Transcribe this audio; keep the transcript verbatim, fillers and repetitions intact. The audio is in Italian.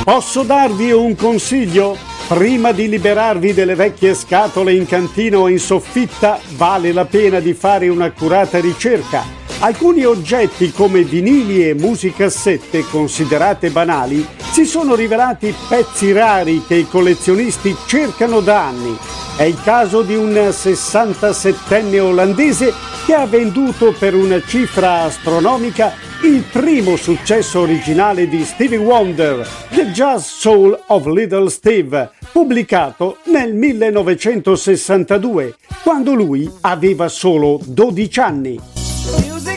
Posso darvi un consiglio? Prima di liberarvi delle vecchie scatole in cantina o in soffitta, vale la pena di fare un'accurata ricerca. Alcuni oggetti come vinili e musicassette, considerate banali, si sono rivelati pezzi rari che i collezionisti cercano da anni. È il caso di un sessantasettenne olandese che ha venduto per una cifra astronomica il primo successo originale di Stevie Wonder, The Jazz Soul of Little Steve, pubblicato nel millenovecentosessantadue, quando lui aveva solo dodici anni.